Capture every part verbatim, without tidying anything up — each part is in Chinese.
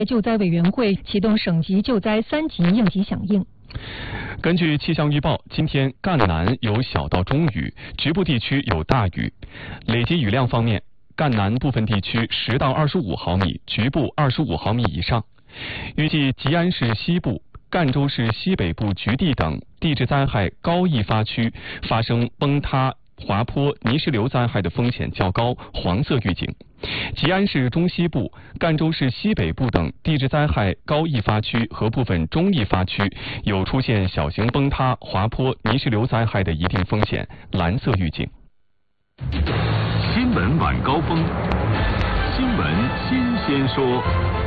救灾委员会启动省级救灾三级应急响应。 根据气象预报，今天赣南有小到中雨，局部地区有大雨。累计雨量方面，赣南部分地区十到二十五毫米，局部二十五毫米以上。预计吉安市西部、赣州市西北部局地等地质灾害高易发区发生崩塌、滑坡、泥石流灾害的风险较高，黄色预警。吉安市中西部、赣州市西北部等地质灾害高易发区和部分中易发区有出现小型崩塌、滑坡、泥石流灾害的一定风险，蓝色预警。 新闻晚高峰，新闻新鲜说。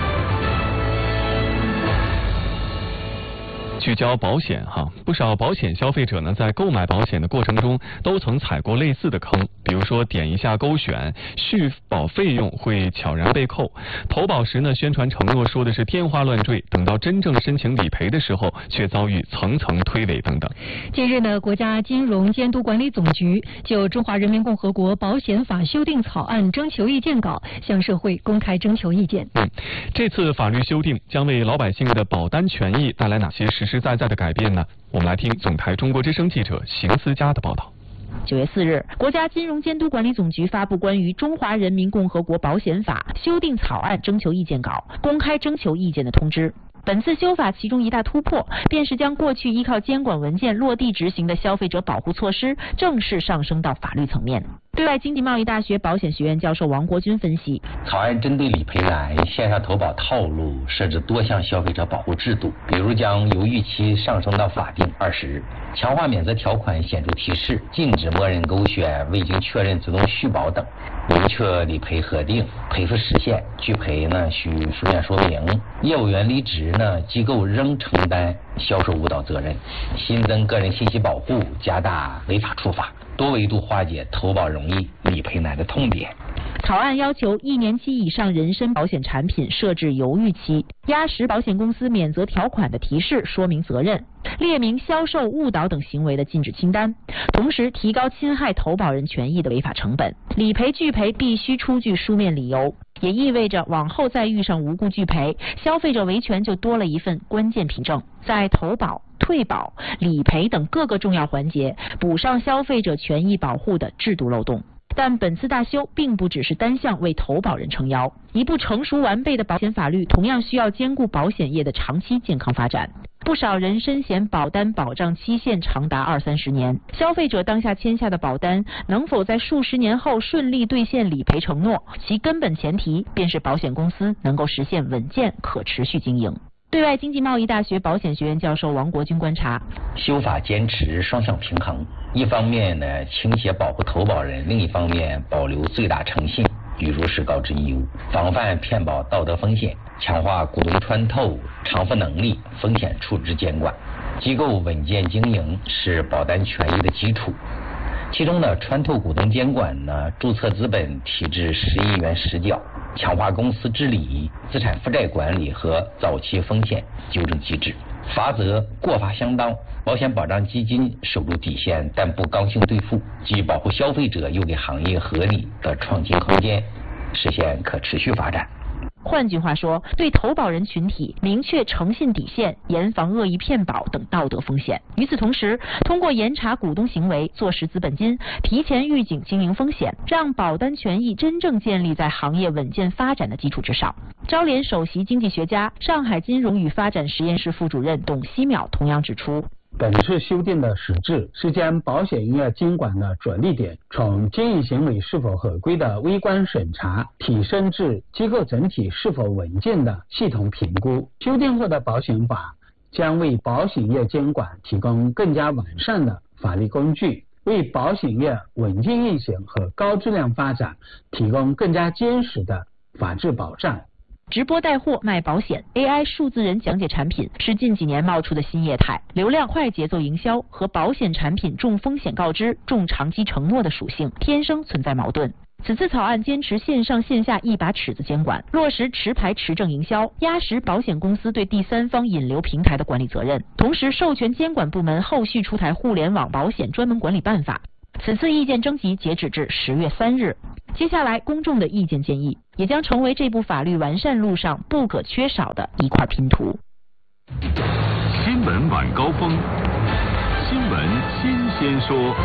聚焦保险哈，不少保险消费者呢，在购买保险的过程中都曾踩过类似的坑，比如说点一下勾选，续保费用会悄然被扣；投保时呢，宣传承诺说的是天花乱坠，等到真正申请理赔的时候，却遭遇层层推诿等等。 近日呢，国家金融监督管理总局就《中华人民共和国保险法》修订草案征求意见稿向社会公开征求意见。 嗯，这次法律修订将为老百姓的保单权益带来哪些实实在在的改变呢？我们来听总台中国之声记者邢思佳的报道。 九月四日，国家金融监督管理总局发布关于《中华人民共和国保险法》修订草案征求意见稿，公开征求意见的通知。本次修法其中一大突破，便是将过去依靠监管文件落地执行的消费者保护措施正式上升到法律层面。对外经济贸易大学保险学院教授王国军分析， 草案针对理赔难、线上投保套路设置多项消费者保护制度，比如将犹豫期上升到法定二十日，强化免责条款显著提示，禁止默认勾选、未经确认自动续保等，明确理赔核定、赔付时限，拒赔呢需书面说明，业务员离职呢，机构仍承担销售误导责任，新增个人信息保护，加大违法处罚，多维度化解投保容易、理赔难的痛点。 草案要求一年期以上人身保险产品设置犹豫期，压实保险公司免责条款的提示说明责任，列明销售误导等行为的禁止清单，同时提高侵害投保人权益的违法成本。理赔拒赔必须出具书面理由，也意味着往后再遇上无故拒赔，消费者维权就多了一份关键凭证，在投保、退保、理赔等各个重要环节补上消费者权益保护的制度漏洞。但本次大修并不只是单向为投保人撑腰，一部成熟完备的保险法律同样需要兼顾保险业的长期健康发展。不少人身险保单保障期限长达二三十年，消费者当下签下的保单能否在数十年后顺利兑现理赔承诺，其根本前提便是保险公司能够实现稳健可持续经营。对外经济贸易大学保险学院教授王国军观察， 修法坚持双向平衡，一方面呢倾斜保护投保人，另一方面保留最大诚信、比如实告知义务，防范骗保道德风险，强化股东穿透、偿付能力、风险处置监管，机构稳健经营是保单权益的基础。其中呢，穿透股东监管呢，注册资本提至十亿元实缴，强化公司治理、资产负债管理和早期风险纠正机制，罚则过罚相当。保险保障基金守住底线，但不刚性兑付，既保护消费者，又给行业合理的创新空间，实现可持续发展。 换句话说，对投保人群体明确诚信底线，严防恶意骗保等道德风险。与此同时，通过严查股东行为，坐实资本金，提前预警经营风险，让保单权益真正建立在行业稳健发展的基础之上。招联首席经济学家、上海金融与发展实验室副主任董希淼同样指出， 本次修订的实质是将保险业监管的着力点从经营行为是否合规的微观审查提升至机构整体是否稳健的系统评估。修订后的保险法将为保险业监管提供更加完善的法律工具，为保险业稳健运行和高质量发展提供更加坚实的法治保障。 直播带货卖保险 ，A I 数字人讲解产品是近几年冒出的新业态，流量快节奏营销和保险产品重风险告知、重长期承诺的属性天生存在矛盾。此次草案坚持线上线下一把尺子监管，落实持牌持证营销，压实保险公司对第三方引流平台的管理责任，同时授权监管部门后续出台互联网保险专门管理办法。此次意见征集截止至十月三日。接下来公众的意见建议， 也将成为这部法律完善路上不可缺少的一块拼图。 新闻晚高峰，新闻新鲜说。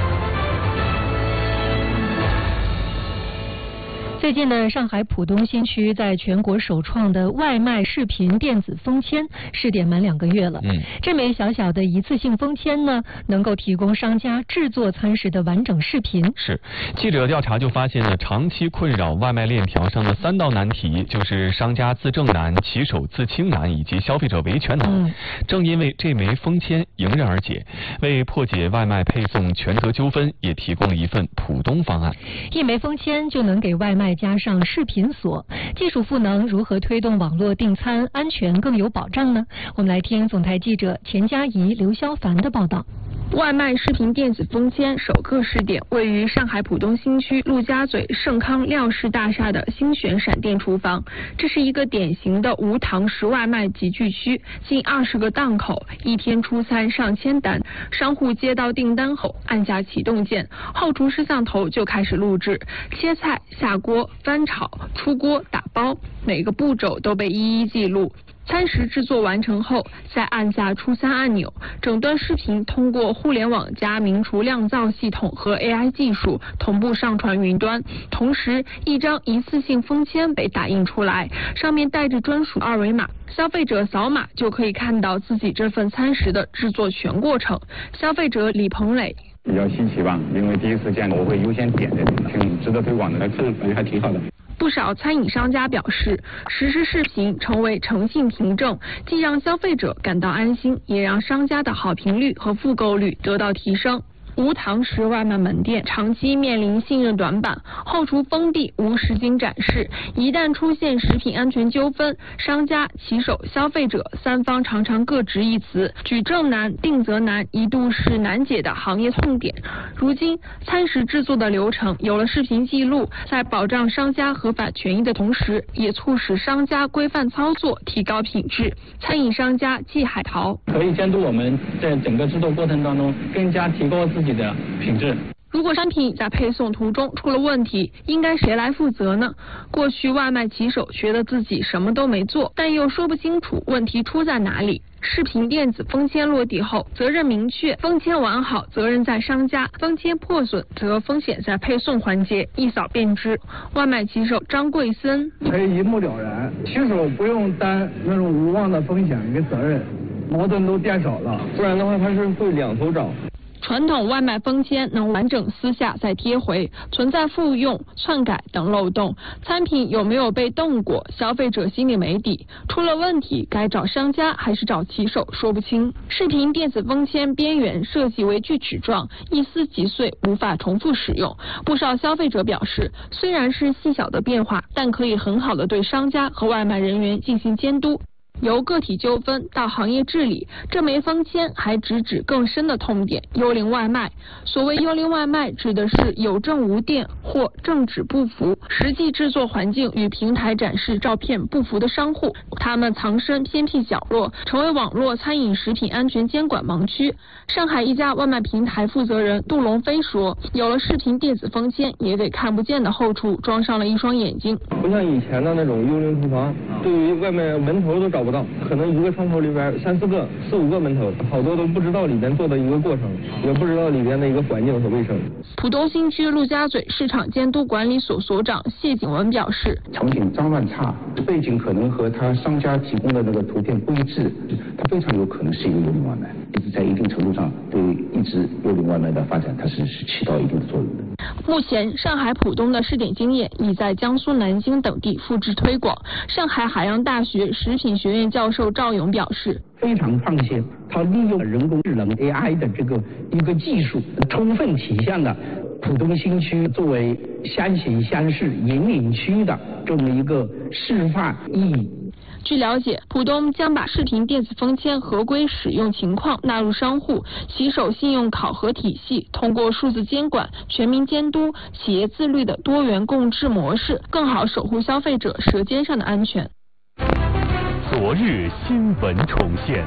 最近呢，上海浦东新区在全国首创的外卖视频电子封签试点满两个月了。嗯，这枚小小的一次性封签呢，能够提供商家制作餐食的完整视频。 是，记者调查就发现了长期困扰外卖链条上的三道难题，就是商家自证难、骑手自清难以及消费者维权难。嗯，正因为这枚封签迎刃而解，为破解外卖配送权责纠纷，也提供了一份浦东方案。 一枚封签就能给外卖加上视频锁，技术赋能如何推动网络订餐安全更有保障呢？我们来听总台记者钱佳怡、刘肖凡的报道。 外卖视频电子封签首个试点位于上海浦东新区陆家嘴盛康廖氏大厦的星璇闪电厨房。这是一个典型的无堂食外卖集聚区，近二十个档口，一天出餐上千单。商户接到订单后，按下启动键，后厨摄像头就开始录制，切菜、下锅、翻炒、出锅、打包，每个步骤都被一一记录。餐食制作完成后，再按下出餐按钮，整段视频通过互联网加名厨酿造系统和 A I 技术同步上传云端。同时，一张一次性封签被打印出来，上面带着专属二维码，消费者扫码就可以看到自己这份餐食的制作全过程。消费者李鹏磊。 比较新奇吧，因为第一次见，我会优先点这个，挺值得推广的，这个感觉还挺好的。 不少餐饮商家表示，实时视频成为诚信凭证，既让消费者感到安心，也让商家的好评率和复购率得到提升。无堂食外卖门店长期面临信任短板，后厨封闭，无实景展示，一旦出现食品安全纠纷，商家、骑手、消费者三方常常各执一词，举证难、定责难，一度是难解的行业痛点。如今，餐食制作的流程有了视频记录，在保障商家合法权益的同时，也促使商家规范操作，提高品质。餐饮商家季海淘可以监督我们在整个制作过程当中更加提高自己的品质。 如果商品在配送途中出了问题，应该谁来负责呢？过去外卖骑手觉得自己什么都没做，但又说不清楚问题出在哪里。视频电子封签落地后，责任明确，封签完好责任在商家，封签破损则风险在配送环节，一扫便知。外卖骑手张贵森可以一目了然，骑手不用担那种无望的风险跟责任，矛盾都变少了，不然的话他是会两头找。 传统外卖封签能完整撕下再贴回，存在复用、篡改等漏洞。餐品有没有被动过，消费者心里没底。出了问题，该找商家还是找骑手，说不清。视频电子封签边缘设计为锯齿状，一撕即碎，无法重复使用。不少消费者表示，虽然是细小的变化，但可以很好的对商家和外卖人员进行监督。由个体纠纷到行业治理，这枚封签还直指更深的痛点——幽灵外卖。所谓幽灵外卖，指的是有证无店或证纸不符，实际制作环境与平台展示照片不符的商户，他们藏身偏僻角落，成为网络餐饮食品安全监管盲区。上海一家外卖平台负责人杜龙飞说，有了视频电子封签，也给看不见的后厨装上了一双眼睛。 不像以前的那种幽灵厨房，对于外卖门头都找不到，可能一个窗口里边三四个、四五个门头，好多都不知道里边做的一个过程，也不知道里边的一个环境和卫生。 浦东新区陆家嘴市场监督管理所所长谢景文表示， 场景脏乱差，背景可能和他商家提供的那个图片不一致，他非常有可能是一个幽灵外卖，在一定程度上对一直幽灵外卖的发展，它是是起到一定的作用的。 目前，上海浦东的试点经验已在江苏南京等地复制推广。上海海洋大学食品学院教授赵勇表示， 非常放心，它利用人工智能 A I 的这个一个技术，充分体现了浦东新区作为先行先试引领区的这么一个示范意义。 据了解，浦东将把视频电子封签合规使用情况纳入商户骑手信用考核体系，通过数字监管、全民监督、企业自律的多元共治模式，更好守护消费者舌尖上的安全。 昨日新闻重现，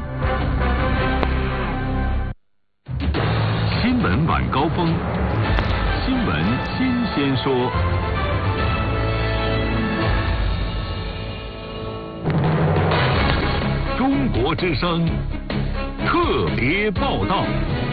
新闻晚高峰，新闻新鲜说。 国之声特别报道。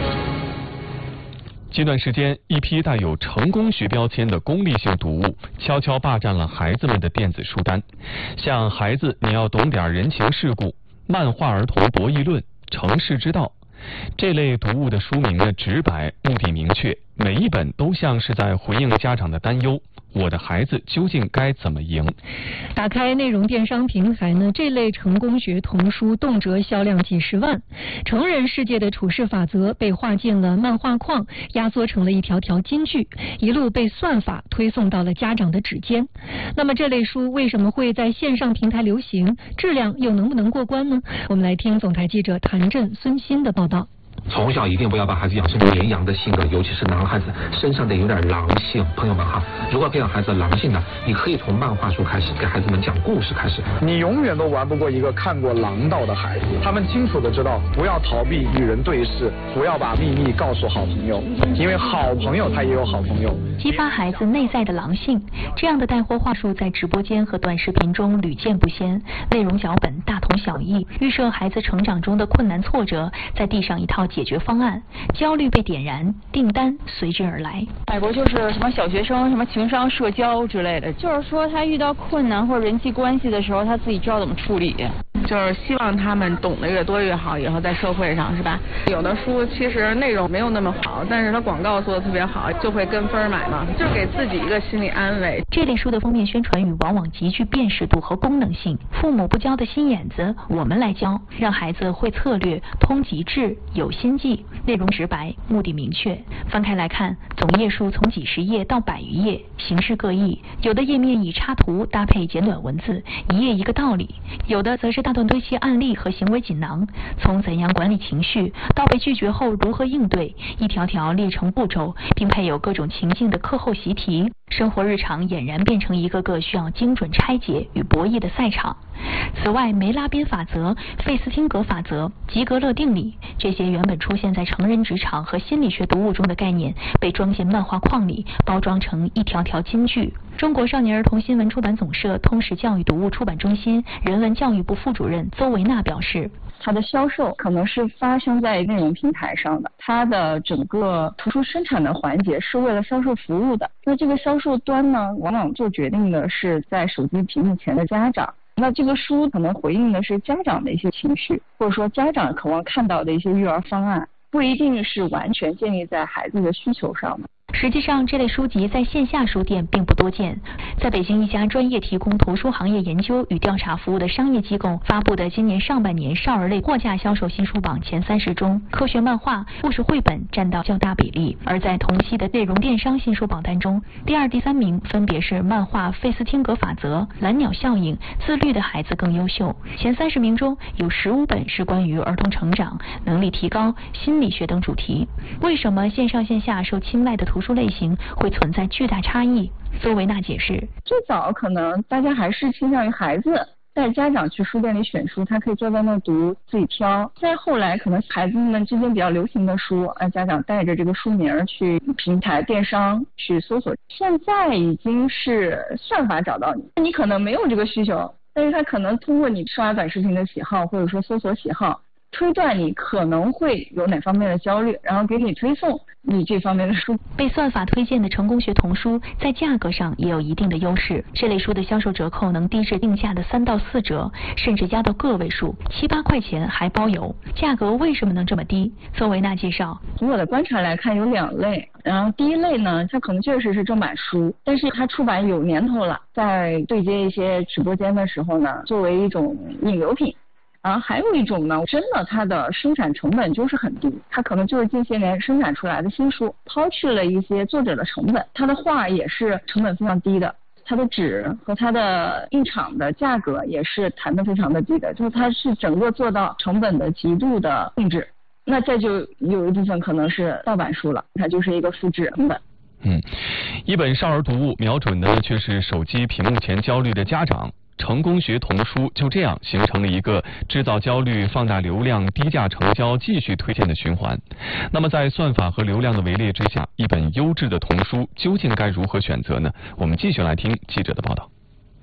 近段时间，一批带有成功学标签的功利性读物悄悄霸占了孩子们的电子书单，像《孩子你要懂点人情世故》《漫画儿童博弈论》《成事之道》这类读物的书名呢直白，目的明确，每一本都像是在回应家长的担忧。我的孩子究竟该怎么赢？ 打开内容电商平台呢，这类成功学童书动辄销量几十万。成人世界的处事法则被画进了漫画框，压缩成了一条条金句，一路被算法推送到了家长的指尖。那么这类书为什么会在线上平台流行？质量又能不能过关呢？我们来听总台记者谭震、孙鑫的报道。 从小一定不要把孩子养成绵羊的性格，尤其是男孩子身上得有点狼性。朋友们哈，如果培养孩子狼性的，你可以从漫画书开始，给孩子们讲故事开始。 你永远都玩不过一个看过狼道的孩子，他们清楚的知道不要逃避与人对视，不要把秘密告诉好朋友，因为好朋友他也有好朋友。 激发孩子内在的狼性，这样的带货话术在直播间和短视频中屡见不鲜，内容脚本大同小异，预设孩子成长中的困难挫折，再递上一套解决方案，焦虑被点燃，订单随之而来。 美国就是什么小学生什么情商社交之类的，就是说他遇到困难或者人际关系的时候，他自己知道怎么处理。 就是希望他们懂得越多越好，以后在社会上是吧？有的书其实内容没有那么好，但是它广告做的特别好，就会跟风买嘛，就给自己一个心理安慰。 这类书的封面宣传语往往极具辨识度和功能性，父母不教的心眼子，我们来教，让孩子会策略、通极致、有心计，内容直白，目的明确。翻开来看，总页数从几十页到百余页，形式各异，有的页面以插图搭配简短文字，一页一个道理；有的则是大段堆砌案例和行为锦囊，从怎样管理情绪到被拒绝后如何应对，一条条列成步骤，并配有各种情境的课后习题。生活日常俨然变成一个个需要精准拆解与博弈的赛场。此外，梅拉宾法则、费斯汀格法则、吉格勒定理，这些原本出现在成人职场和心理学读物中的概念，被装进漫画框里，包装成一条条金句。中国少年儿童新闻出版总社通识教育读物出版中心人文教育部副主任邹维娜表示， 它的销售可能是发生在内容平台上的，它的整个图书生产的环节是为了销售服务的。那这个销售端呢，往往做决定的是在手机屏幕前的家长。那这个书可能回应的是家长的一些情绪，或者说家长渴望看到的一些育儿方案，不一定是完全建立在孩子的需求上的。 实际上，这类书籍在线下书店并不多见。在北京一家专业提供图书行业研究与调查服务的商业机构发布的今年上半年少儿类货架销售新书榜前三十中，科学漫画、故事绘本占到较大比例。而在同期的内容电商新书榜单中，第二、第三名分别是漫画《费斯汀格法则》、蓝鸟效应、自律的孩子更优秀。前三十名中有十五本是关于儿童成长、能力提高、心理学等主题。为什么线上线下受青睐的图书类型会存在巨大差异？邹维娜解释， 最早可能大家还是倾向于孩子带着家长去书店里选书，他可以坐在那读自己挑。再后来可能孩子们之间比较流行的书，呃，家长带着这个书名去平台电商去搜索。现在已经是算法找到你，你可能没有这个需求，但是他可能通过你刷短视频的喜好或者说搜索喜好，推断你可能会有哪方面的焦虑，然后给你推送你这方面的书。 被算法推荐的成功学童书在价格上也有一定的优势，这类书的销售折扣能低至定价的三到四折，甚至压到个位数，七八块钱还包邮。价格为什么能这么低？邹维娜介绍， 从我的观察来看有两类，然后第一类呢，它可能确实是正版书，但是它出版有年头了，在对接一些直播间的时候呢，作为一种引流品。然后还有一种呢，真的它的生产成本就是很低，它可能就是近些年生产出来的新书，抛去了一些作者的成本，它的画也是成本非常低的，它的纸和它的印厂的价格也是谈得非常的低的，就是它是整个做到成本的极度的控制。那这就有一部分可能是盗版书了，它就是一个复制成本。 嗯，一本少儿读物瞄准的却是手机屏幕前焦虑的家长。成功学童书就这样形成了一个制造焦虑、放大流量、低价成交、继续推荐的循环。那么在算法和流量的围猎之下，一本优质的童书究竟该如何选择呢？我们继续来听记者的报道。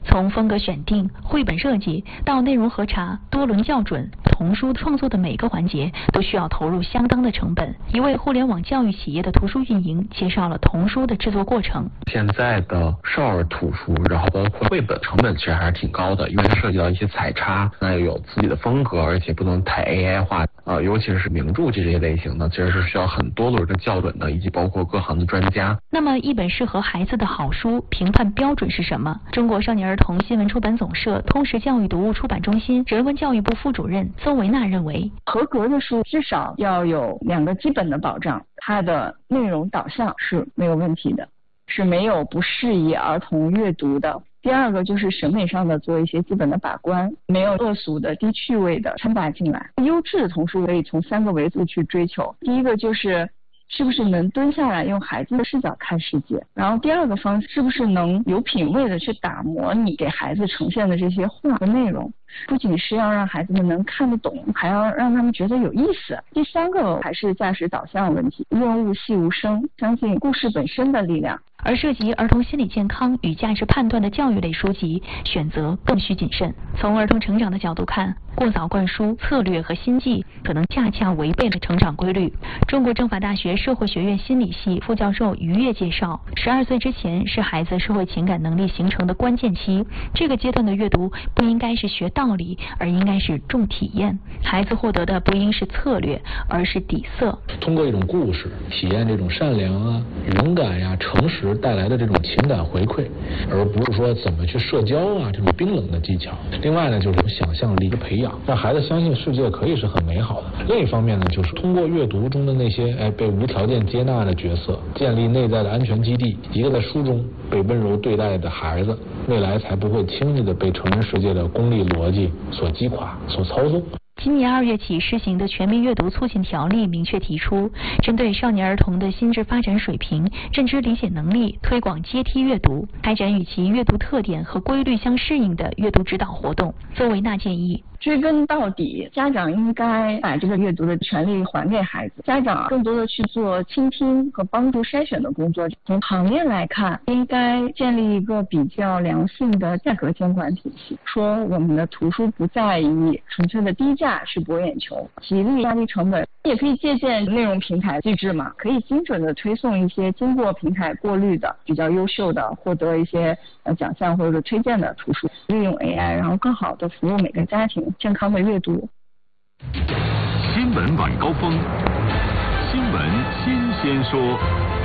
从风格选定、绘本设计到内容核查、多轮校准，童书创作的每个环节都需要投入相当的成本。一位互联网教育企业的图书运营介绍了童书的制作过程。 现在的少儿图书，然后包括绘本，成本其实还是挺高的，因为它涉及到一些彩插，那有自己的风格，而且不能太 A I 化。呃，尤其是名著这些类型的，其实是需要很多轮的校准的，以及包括各行的专家。 那么，一本适合孩子的好书评判标准是什么？中国少年儿童新闻出版总社通识教育读物出版中心人文教育部副主任邹维娜认为， 合格的书至少要有两个基本的保障，它的内容导向是没有问题的，是没有不适宜儿童阅读的。第二个就是审美上的做一些基本的把关，没有恶俗的、低趣味的掺杂进来。优质的童书可以从三个维度去追求，第一个就是是不是能蹲下来用孩子的视角看世界，然后第二个方式是不是能有品位的去打磨你给孩子呈现的这些话和内容，不仅是要让孩子们能看得懂，还要让他们觉得有意思。第三个还是价值导向问题，润物细无声，相信故事本身的力量。 而涉及儿童心理健康与价值判断的教育类书籍，选择更需谨慎。从儿童成长的角度看，过早灌输策略和心计，可能恰恰违背了成长规律。中国政法大学社会学院心理系副教授于越介绍，十二岁之前是孩子社会情感能力形成的关键期，这个阶段的阅读不应该是学道理，而应该是重体验。孩子获得的不应是策略，而是底色。 通过一种故事，体验这种善良啊、勇敢呀、诚实带来的这种情感回馈，而不是说怎么去社交啊这种冰冷的技巧。另外呢，就是想象力的培养，让孩子相信世界可以是很美好的。另一方面呢，就是通过阅读中的那些哎被无条件接纳的角色，建立内在的安全基地。一个在书中被温柔对待的孩子，未来才不会轻易的被成人世界的功利逻辑所击垮、所操纵。 今年二月起施行的全民阅读促进条例明确提出，针对少年儿童的心智发展水平、认知理解能力，推广阶梯阅读，开展与其阅读特点和规律相适应的阅读指导活动。邹维娜建议， 追根到底，家长应该把这个阅读的权利还给孩子，家长更多的去做倾听和帮助筛选的工作。从行业来看，应该建立一个比较良性的价格监管体系，说我们的图书不在于纯粹的低价去博眼球，极力压低成本，也可以借鉴内容平台机制嘛，可以精准的推送一些经过平台过滤的比较优秀的，获得一些呃奖项或者是推荐的图书，利用 A I， 然后更好的服务每个家庭健康的阅读。 新闻晚高峰，新闻新鲜说。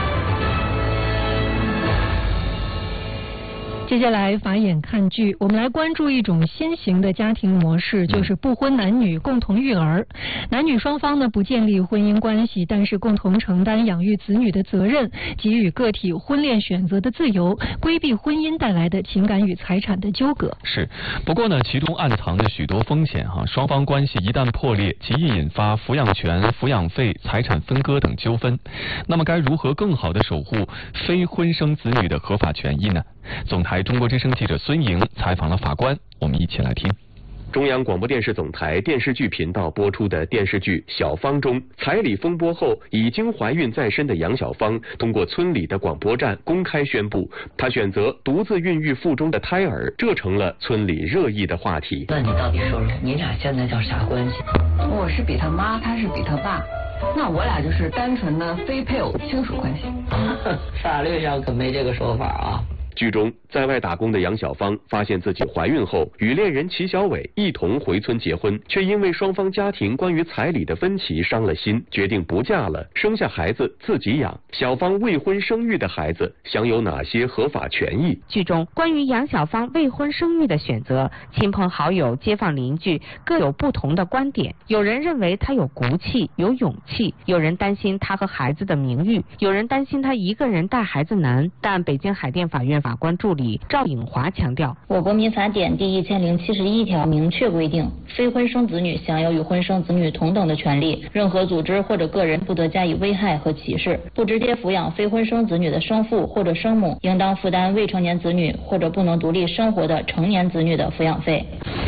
接下来法眼看剧，我们来关注一种新型的家庭模式，就是不婚男女共同育儿。男女双方呢不建立婚姻关系，但是共同承担养育子女的责任，给予个体婚恋选择的自由，规避婚姻带来的情感与财产的纠葛。 是，不过呢，其中暗藏着许多风险哈、啊。双方关系一旦破裂，极易引发抚养权、抚养费、财产分割等纠纷。那么，该如何更好地守护非婚生子女的合法权益呢？总台中国之声记者孙莹采访了法官，我们一起来听。 中央广播电视总台电视剧频道播出的电视剧《小芳》中，彩礼风波后已经怀孕在身的杨小芳，通过村里的广播站公开宣布，她选择独自孕育腹中的胎儿，这成了村里热议的话题。 那你到底说说，你俩现在叫啥关系？ 我是比他妈，他是比他爸，那我俩就是单纯的非配偶亲属关系。 法律上可没这个说法啊。 剧中，在外打工的杨小芳发现自己怀孕后，与恋人齐小伟一同回村结婚，却因为双方家庭关于彩礼的分歧伤了心，决定不嫁了，生下孩子自己养。小芳未婚生育的孩子享有哪些合法权益？ 剧中关于杨小芳未婚生育的选择，亲朋好友、街坊邻居各有不同的观点。有人认为她有骨气、有勇气，有人担心她和孩子的名誉，有人担心她一个人带孩子难。但北京海淀法院法官助理赵颖华强调， 我国民法典第一千零七十一条明确规定，非婚生子女享有与婚生子女同等的权利，任何组织或者个人不得加以危害和歧视。不直接抚养非婚生子女的生父或者生母，应当负担未成年子女或者不能独立生活的成年子女的抚养费。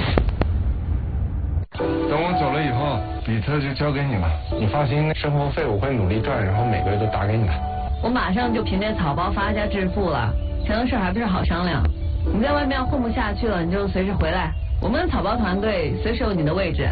等我走了以后，比特就交给你了，你放心，生活费我会努力赚，然后每个月都打给你的。 我马上就凭这草包发家致富了，钱的事还不是好商量。 你在外面混不下去了，你就随时回来，我们的草包团队随时有你的位置。